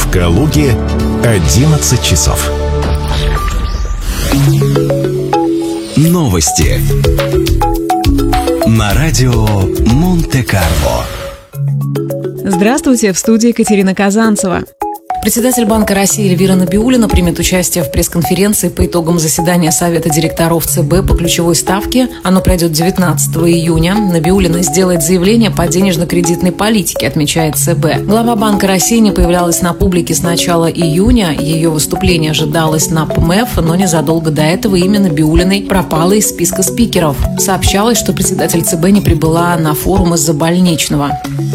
В Калуге 11 часов. Новости на радио Монте-Карло. Здравствуйте, в студии Екатерина Казанцева. Председатель Банка России Эльвира Набиуллина примет участие в пресс-конференции по итогам заседания Совета директоров ЦБ по ключевой ставке. Оно пройдет 19 июня. Набиуллина сделает заявление по денежно-кредитной политике, отмечает ЦБ. Глава Банка России не появлялась на публике с начала июня. Ее выступление ожидалось на ПМЭФ, но незадолго до этого имя Набиуллиной пропало из списка спикеров. Сообщалось, что председатель ЦБ не прибыла на форум из-за больничного.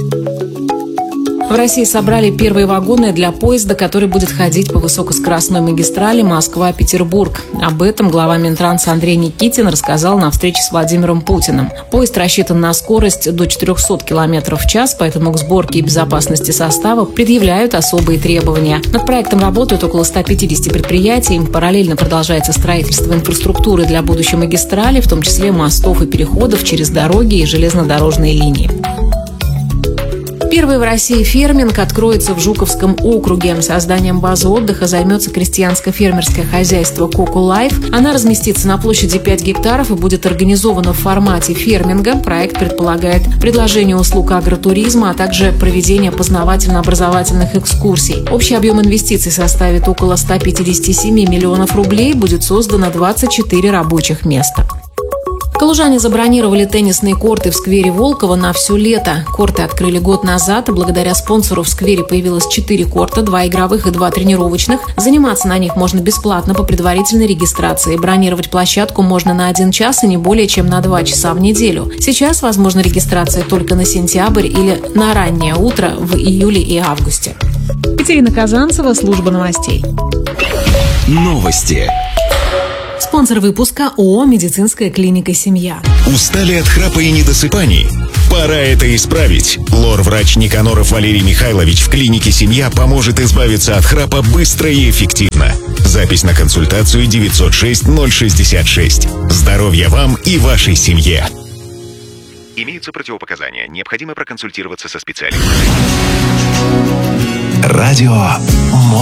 В России собрали первые вагоны для поезда, который будет ходить по высокоскоростной магистрали Москва-Петербург. Об этом глава Минтранса Андрей Никитин рассказал на встрече с Владимиром Путиным. Поезд рассчитан на скорость до 400 км в час, поэтому к сборке и безопасности состава предъявляют особые требования. Над проектом работают около 150 предприятий. Параллельно продолжается строительство инфраструктуры для будущей магистрали, в том числе мостов и переходов через дороги и железнодорожные линии. Первый в России ферминг откроется в Жуковском округе. Созданием базы отдыха займется крестьянско-фермерское хозяйство «Коко Лайф». Она разместится на площади 5 гектаров и будет организована в формате ферминга. Проект предполагает предложение услуг агротуризма, а также проведение познавательно-образовательных экскурсий. Общий объем инвестиций составит около 157 миллионов рублей. Будет создано 24 рабочих места. Калужане забронировали теннисные корты в сквере Волкова на все лето. Корты открыли год назад, и благодаря спонсору в сквере появилось 4 корта, 2 игровых и 2 тренировочных. Заниматься на них можно бесплатно по предварительной регистрации. Бронировать площадку можно на 1 час и не более чем на 2 часа в неделю. Сейчас возможна регистрация только на сентябрь или на раннее утро в июле и августе. Екатерина Казанцева, служба новостей. Новости. Спонсор выпуска ООО «Медицинская клиника Семья». Устали от храпа и недосыпаний? Пора это исправить. Лор-врач Никаноров Валерий Михайлович в клинике «Семья» поможет избавиться от храпа быстро и эффективно. Запись на консультацию 906-066. Здоровья вам и вашей семье. Имеются противопоказания. Необходимо проконсультироваться со специалистом. Радио